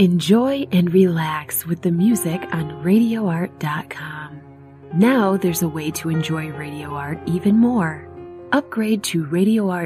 Enjoy and relax with the music on RadioArt.com. Now there's a way to enjoy Radio Art even more. Upgrade to RadioArt